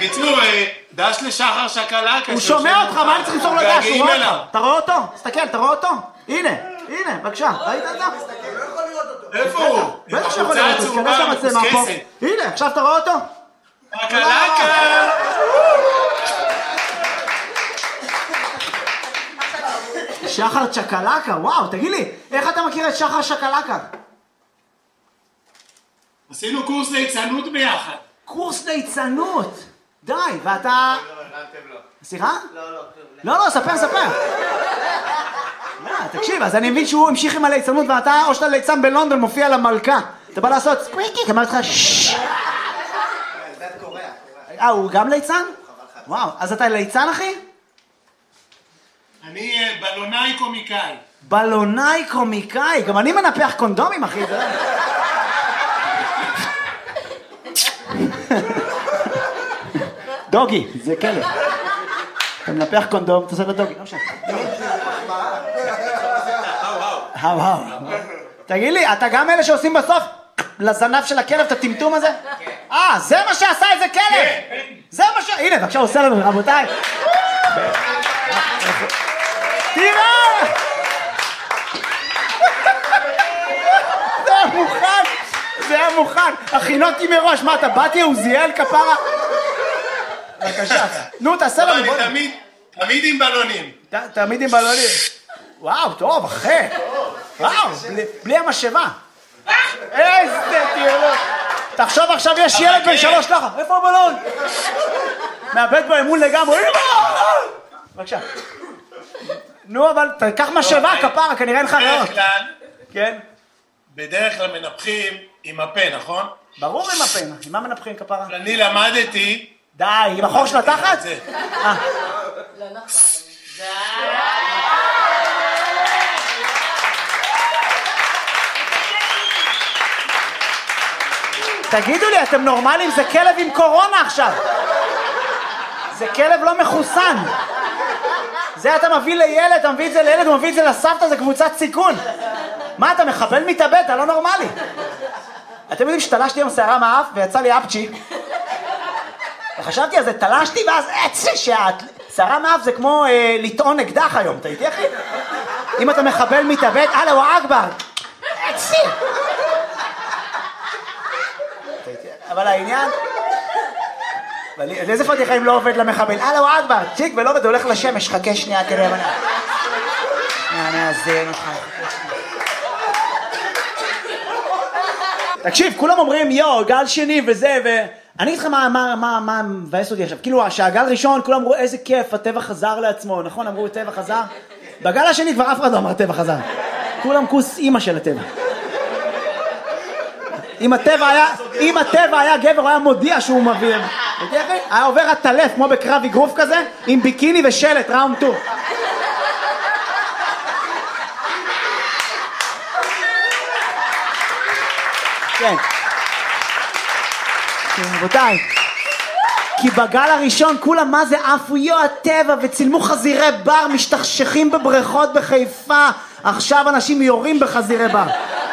בקיצור, דש לשחר שקלקה. הוא שומע אותך, מה אני צריך למסור לדש? הוא רואה אותך. אתה רואה אותו? תסתכל, אתה רואה אותו? הנה, בבקשה. ראית את זה? איפה הוא? בטח שיכול לראות, תסתכל שהמצלמה פה. הנה, עכשיו אתה רואה אותו? שקלקה! שחר צ'קלקה, וואו, תגיד לי, איך אתה מכיר את שחר שקלקה? עשינו קורס ליצנות ביחד. קורס ליצנות? די, ואתה... סליחה? לא, ספר. תקשיב, אז אני מבין שהוא המשיך עם הליצנות ואתה, או שאתה ליצן בלונדון, מופיע למלכה. אתה בא לעשות ספריקי, אמר לך ששש. הוא גם ליצן? וואו, אז אתה ליצן, אחי? אני בלונאי קומיקאי. בלונאי קומיקאי? גם אני מנפח קונדומים, אחי. דוגי, זה כלב. אתה מנפח קונדום, אתה עושה לו דוגי. לא משנה. וואו. תגיד לי, אתה גם אלה שעושים בסוף לזנב של הכלב את הטמטום הזה? זה מה שעשה איזה כלב! זה מה הנה, בבקשה, עושה לנו, רבותיי. תראה! זה היה מוכן. הכינותי מראש, מה אתה באתי עוזיאל כפרה? בבקשה. נו, תעשה לנו. אני תמיד עם בלונים. תמיד עם בלונים. וואו, טוב, אחי. וואו, בלי המשאבה. איזה תיאור. תחשוב עכשיו יש ילד בן 3 ככה. איפה הבלון? מאבד בו אמון לגמרי. בבקשה. נו, אבל תקח משאבה כפרה, כנראה אין לך רעות. כן? בדרך כלל מנפחים עם הפה, נכון? ברור עם הפה. עם מה מנפחים כפרה? אני למדתי... די, עם החור של התחת? לא נכון. תגידו לי, אתם נורמלים? זה כלב עם קורונה עכשיו. זה כלב לא מחוסן. זה אתה מביא לילד, אתה מביא את זה לילד, הוא מביא את זה לסבתא, זה קבוצת סיכון. מה, אתה מחבל מתאבד? אתה לא נורמלי. אתם יודעים שתלשתי עם שערה מהאף ויצא לי אפצ'י. וחשבתי על זה, תלשתי ואז שערה מהאף זה כמו לטעון אקדח היום, אתה איתי אחי? אם אתה מחבל מתאבד, אללה ואכבר. אצי! אבל העניין... איזה פתיחה אם לא עובד למחבל? אללה ואכבר, צ'יק ולא עובד, הולך לשמש, חכה שנייה כדי הבנה. נאזן אותך. תקשיב, כולם אומרים יו, גל שני וזה אני אגיד לך מה מבאס אותי עכשיו, כאילו שהגל ראשון כולם אמרו איזה כיף, הטבע חזר לעצמו, נכון? אמרו הטבע חזר? בגל השני כבר אף אחד לא אמר הטבע חזר, כולם כוס אימא של הטבע. אם הטבע היה גבר, הוא היה מודיע שהוא מביא, היה עובר הטלף כמו בקרב אגרוף כזה, עם ביקיני ושלט, ראונד 2. כן. רבותיי, כי בגל הראשון כולם מה זה עפו הטבע וצילמו חזירי בר משתכשכים בבריכות בחיפה, עכשיו אנשים יורים בחזירי בר.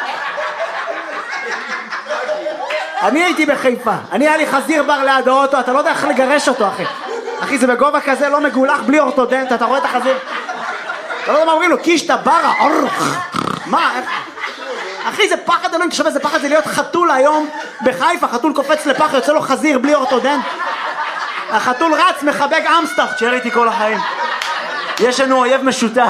אני הייתי בחיפה, היה לי חזיר בר ליד האוטו, אתה לא יודע איך לגרש אותו אחי זה בגובה כזה לא מגולח בלי אורתודנט, אתה רואה את החזיר? אתה לא יודע מה אומרים לו, קישטה ברה, מה? אחי זה פחד, אני חושב איזה פחד זה להיות חתול היום בחיפה, חתול קופץ לפח, יוצא לו חזיר בלי אורתודנט. החתול רץ, מחבק אמסטאפ, תשאר איתי כל החיים. יש לנו אויב משותף.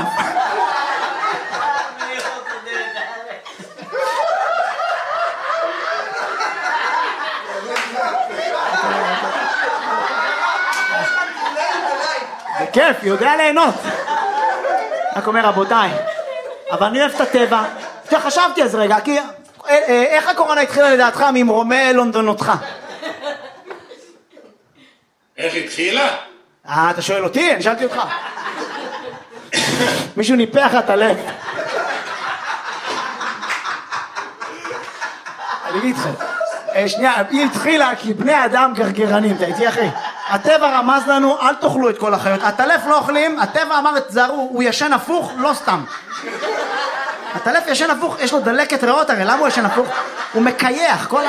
זה כיף, יודע ליהנות. רק אומר רבותיי, אבל אני אוהב את הטבע. חשבתי אז רגע, כי איך הקורונה התחילה לדעתך ממרומי לונדונותך? איך התחילה? אתה שואל אותי? אני שאלתי אותך. מישהו ניפח את הלב. אני אגיד לך. שנייה, היא התחילה כי בני אדם גרגרנים, אתה איתי אחי? הטבע רמז לנו, אל תאכלו את כל החיות. הטלף לא אוכלים, הטבע אמר את זרו, הוא ישן הפוך, לא סתם. הטלף ישן הפוך, יש לו דלקת ריאות, הרי למה הוא ישן הפוך? הוא מקייח,